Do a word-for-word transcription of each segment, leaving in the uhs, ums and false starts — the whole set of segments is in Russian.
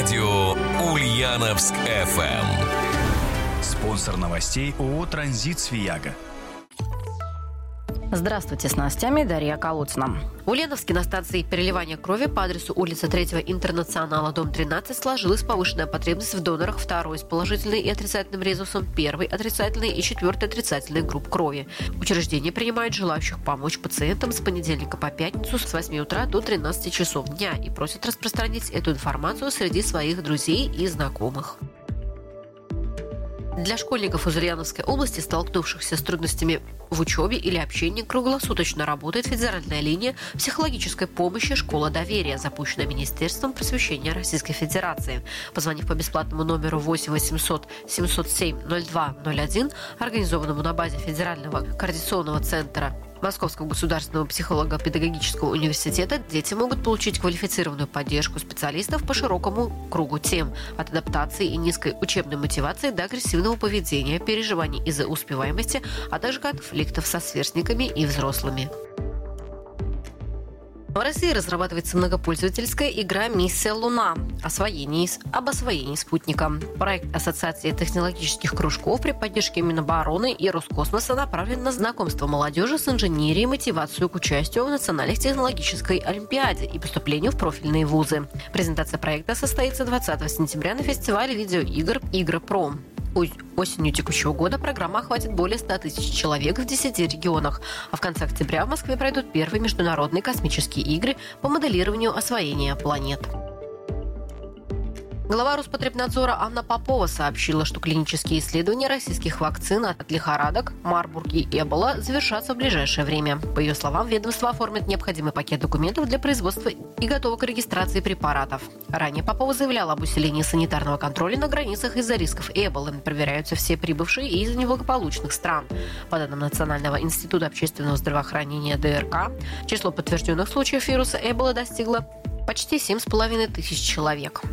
Радио Ульяновск эф эм. Спонсор новостей ООО «Транзит Свияга». Здравствуйте, с новостями Дарья Колодцина. В Ульяновске на станции переливания крови по адресу улица третьего Интернационала, дом тринадцать, сложилась повышенная потребность в донорах второй с положительной и отрицательным резусом, первой отрицательной и четвертой отрицательной групп крови. Учреждение принимает желающих помочь пациентам с понедельника по пятницу с восьми утра до тринадцати часов дня и просит распространить эту информацию среди своих друзей и знакомых. Для школьников из Ульяновской области, столкнувшихся с трудностями в учебе или общении, круглосуточно работает федеральная линия психологической помощи «Школа доверия», запущенная Министерством просвещения Российской Федерации. Позвонив по бесплатному номеру восемь восемьсот семьсот семь ноль два ноль один, организованному на базе Федерального координационного центра Московского государственного психолого-педагогического университета, дети могут получить квалифицированную поддержку специалистов по широкому кругу тем – от адаптации и низкой учебной мотивации до агрессивного поведения, переживаний из-за успеваемости, а также конфликтов со сверстниками и взрослыми. В России разрабатывается многопользовательская игра «Миссия Луна» освоение, об освоении спутника. Проект Ассоциации технологических кружков при поддержке Минобороны и Роскосмоса направлен на знакомство молодежи с инженерией, мотивацию к участию в Национальной технологической олимпиаде и поступлению в профильные вузы. Презентация проекта состоится двадцатого сентября на фестивале видеоигр «Игропром». Осенью текущего года программа охватит более ста тысяч человек в десяти регионах, а в конце октября в Москве пройдут первые международные космические игры по моделированию освоения планет. Глава Роспотребнадзора Анна Попова сообщила, что клинические исследования российских вакцин от лихорадок, Марбург и Эбола завершатся в ближайшее время. По ее словам, ведомство оформит необходимый пакет документов для производства и готово к регистрации препаратов. Ранее Попова заявляла об усилении санитарного контроля на границах из-за рисков Эболы. Проверяются все прибывшие из неблагополучных стран. По данным Национального института общественного здравоохранения ДРК, число подтвержденных случаев вируса Эбола достигло почти семь с половиной тысяч человек.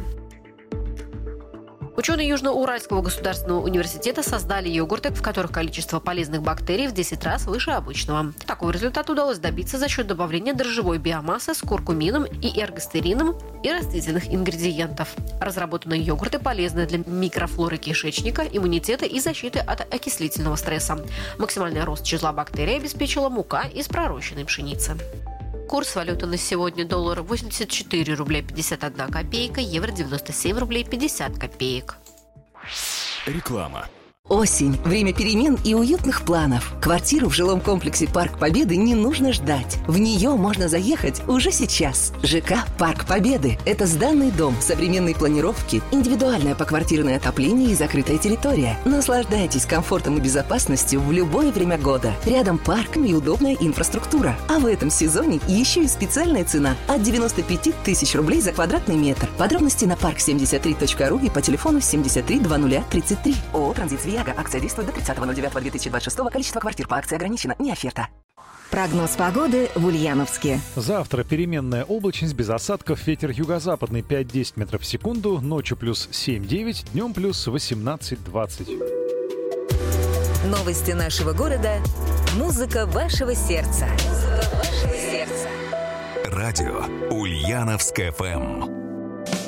Ученые Южноуральского государственного университета создали йогурты, в которых количество полезных бактерий в десять раз выше обычного. Такой результат удалось добиться за счет добавления дрожжевой биомассы с куркумином и эргостерином и растительных ингредиентов. Разработанные йогурты полезны для микрофлоры кишечника, иммунитета и защиты от окислительного стресса. Максимальный рост числа бактерий обеспечила мука из пророщенной пшеницы. Курс валюты на сегодня: доллар восемьдесят четыре рубля пятьдесят одна копейка, евро девяносто семь рублей пятьдесят копеек. Реклама. Осень. Время перемен и уютных планов. Квартиру в жилом комплексе «Парк Победы» не нужно ждать. В нее можно заехать уже сейчас. ЖК «Парк Победы» – это сданный дом, современной планировки, индивидуальное поквартирное отопление и закрытая территория. Наслаждайтесь комфортом и безопасностью в любое время года. Рядом парк и удобная инфраструктура. А в этом сезоне еще и специальная цена от девяноста пяти тысяч рублей за квадратный метр. Подробности на парк семьдесят три точка ру и по телефону семьдесят три двадцать тридцать три. ООО «Транзит Свияга». Акция действует до тридцатого ноль девятого две тысячи двадцать шестого. Количество квартир по акции ограничено. Не оферта. Прогноз погоды в Ульяновске. Завтра переменная облачность, без осадков, ветер юго-западный пять-десять метров в секунду, ночью плюс семь-девять, днем плюс восемнадцать-двадцать. Новости нашего города. Музыка вашего сердца. Музыка вашего сердца. Радио Ульяновск эф эм.